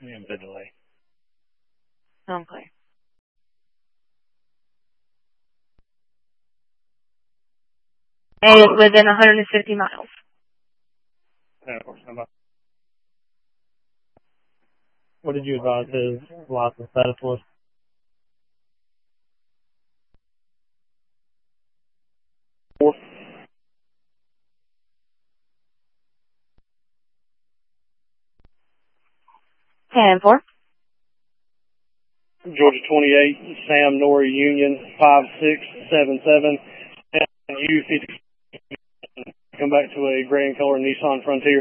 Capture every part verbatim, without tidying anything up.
The delay. Okay. And within one hundred fifty miles. And of course, I'm not. What did you advise his license status was? Four. ten four. Georgia twenty-eight, Sam Nori Union five six seven seven, and U fifty. Come back to a gray and color Nissan Frontier.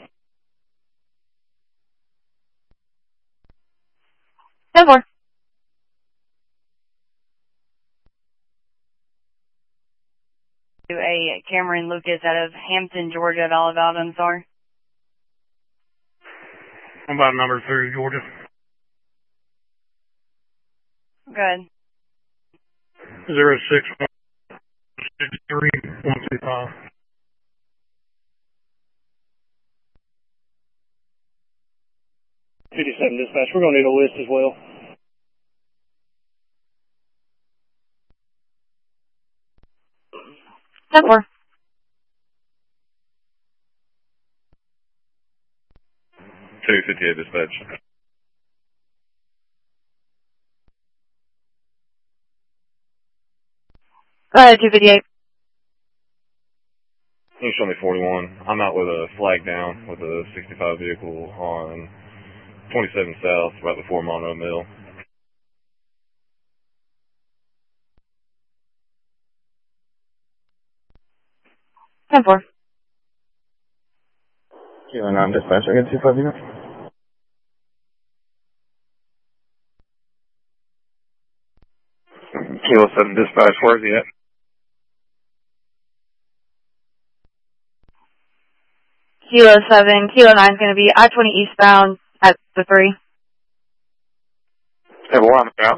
ten four. To a Cameron Lucas out of Hampton, Georgia at Olive Out, I'm sorry. I'm about number three, Georgia. Good. Zero six one six three one two five. fifty-seven dispatch. We're going to need a list as well. ten four. two fifty-eight dispatch. Go ahead, two fifty-eight. Can you show me forty-one? I'm out with a flag down with a sixty-five vehicle on twenty-seven South, right before Monroe Mill. ten four. Kilo nine dispatch, I got two five zero. Kilo seven dispatch, where's he at? Kilo seven. Kilo nine is going to be I twenty eastbound at the three. Hey, well, I'm out.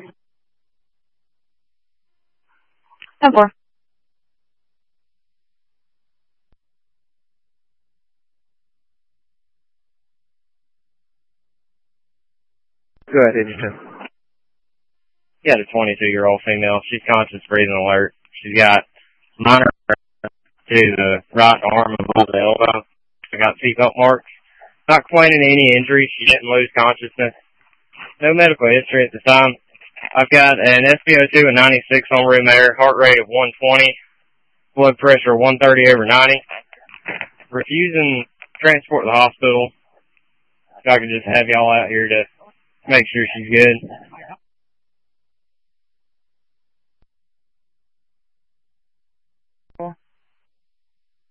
ten four. Go ahead, Edgerton. She got a twenty-two-year-old female. She's conscious, breathing alert. She's got minor to the right arm above the elbow. She got seatbelt marks. Not complaining of any injury. She didn't lose consciousness. No medical history at the time. I've got an S p O two of ninety-six on room air, heart rate of one twenty, blood pressure of one thirty over ninety. Refusing transport to the hospital. If I could just have y'all out here to make sure she's good.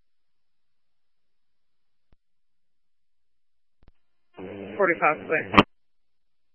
forty-five, clear.